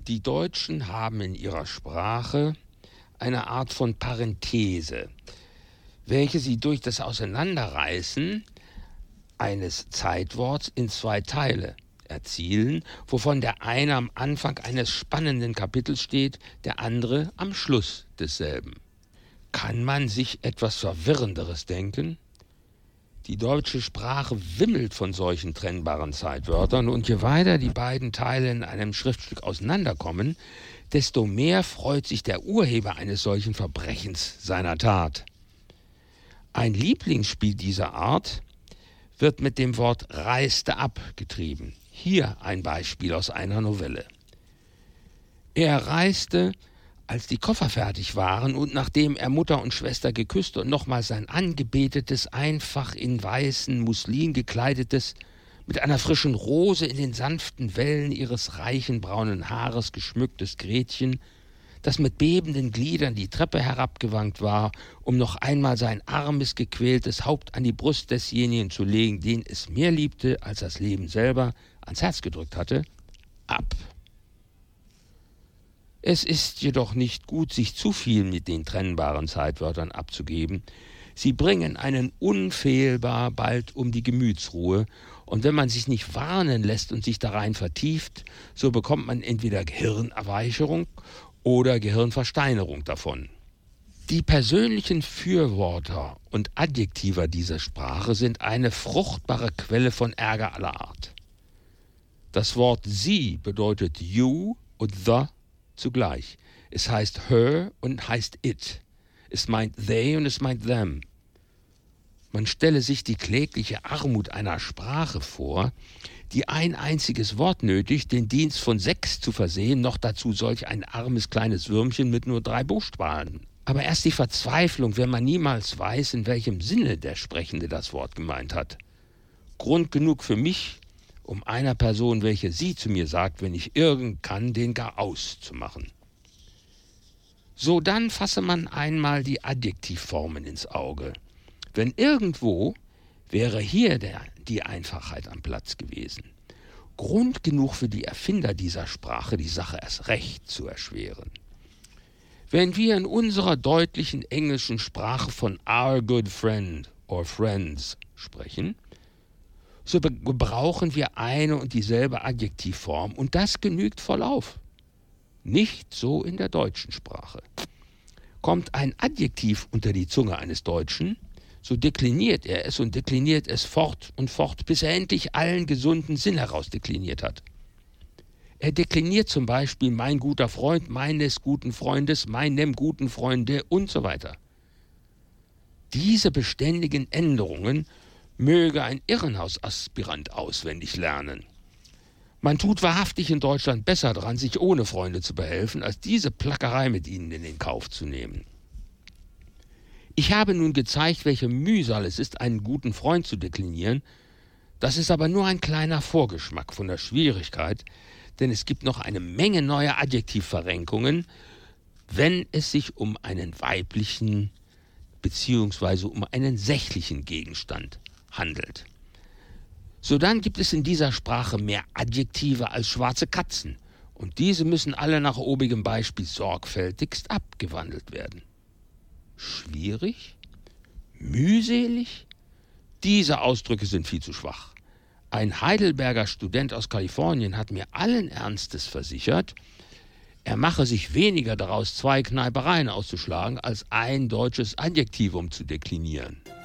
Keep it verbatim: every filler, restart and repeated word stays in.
Die Deutschen haben in ihrer Sprache eine Art von Parenthese, welche sie durch das Auseinanderreißen eines Zeitworts in zwei Teile erzielen, wovon der eine am Anfang eines spannenden Kapitels steht, der andere am Schluss desselben. Kann man sich etwas Verwirrenderes denken? Die deutsche Sprache wimmelt von solchen trennbaren Zeitwörtern, und je weiter die beiden Teile in einem Schriftstück auseinanderkommen, desto mehr freut sich der Urheber eines solchen Verbrechens seiner Tat. Ein Lieblingsspiel dieser Art wird mit dem Wort reiste ab getrieben. Hier ein Beispiel aus einer Novelle. Er reiste, als die Koffer fertig waren und nachdem er Mutter und Schwester geküsst und nochmals sein angebetetes, einfach in weißen Muslin gekleidetes, mit einer frischen Rose in den sanften Wellen ihres reichen braunen Haares geschmücktes Gretchen, das mit bebenden Gliedern die Treppe herabgewankt war, um noch einmal sein armes, gequältes Haupt an die Brust desjenigen zu legen, den es mehr liebte, als das Leben selber ans Herz gedrückt hatte, ab. Es ist jedoch nicht gut, sich zu viel mit den trennbaren Zeitwörtern abzugeben. Sie bringen einen unfehlbar bald um die Gemütsruhe, und wenn man sich nicht warnen lässt und sich darein vertieft, so bekommt man entweder Gehirnerweicherung oder Gehirnversteinerung davon. Die persönlichen Fürwörter und Adjektiva dieser Sprache sind eine fruchtbare Quelle von Ärger aller Art. Das Wort sie bedeutet you und the zugleich. Es heißt her und heißt it. Es meint they und es meint them. Man stelle sich die klägliche Armut einer Sprache vor, die ein einziges Wort nötigt, den Dienst von sechs zu versehen, noch dazu solch ein armes kleines Würmchen mit nur drei Buchstaben. Aber erst die Verzweiflung, wenn man niemals weiß, in welchem Sinne der Sprechende das Wort gemeint hat. Grund genug für mich, um einer Person, welche sie zu mir sagt, wenn ich irgend kann, den gar auszumachen. So dann fasse man einmal die Adjektivformen ins Auge. Wenn irgendwo, wäre hier der, die Einfachheit am Platz gewesen. Grund genug für die Erfinder dieser Sprache, die Sache erst recht zu erschweren. Wenn wir in unserer deutlichen englischen Sprache von our good friend or friends sprechen, so gebrauchen wir eine und dieselbe Adjektivform, und das genügt vollauf. Nicht so in der deutschen Sprache. Kommt ein Adjektiv unter die Zunge eines Deutschen, so dekliniert er es und dekliniert es fort und fort, bis er endlich allen gesunden Sinn herausdekliniert hat. Er dekliniert zum Beispiel mein guter Freund, meines guten Freundes, meinem guten Freunde und so weiter. Diese beständigen Änderungen möge ein Irrenhausaspirant auswendig lernen. Man tut wahrhaftig in Deutschland besser dran, sich ohne Freunde zu behelfen, als diese Plackerei mit ihnen in den Kauf zu nehmen. Ich habe nun gezeigt, welche Mühsal es ist, einen guten Freund zu deklinieren. Das ist aber nur ein kleiner Vorgeschmack von der Schwierigkeit, denn es gibt noch eine Menge neuer Adjektivverrenkungen, wenn es sich um einen weiblichen bzw. um einen sächlichen Gegenstand handelt. Sodann gibt es in dieser Sprache mehr Adjektive als schwarze Katzen, und diese müssen alle nach obigem Beispiel sorgfältigst abgewandelt werden. Schwierig? Mühselig? Diese Ausdrücke sind viel zu schwach. Ein Heidelberger Student aus Kalifornien hat mir allen Ernstes versichert, er mache sich weniger daraus, zwei Kneipereien auszuschlagen, als ein deutsches Adjektivum zu deklinieren.